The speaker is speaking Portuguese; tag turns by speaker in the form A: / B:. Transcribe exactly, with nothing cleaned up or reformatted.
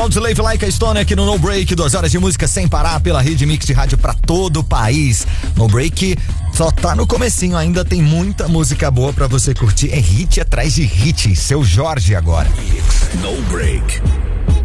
A: Audioslave Like a Stone aqui no No Break, duas horas de música sem parar pela rede Mix de rádio pra todo o país. No Break só tá no comecinho, ainda tem muita música boa pra você curtir. É hit atrás de hit. Seu Jorge agora.
B: No Break.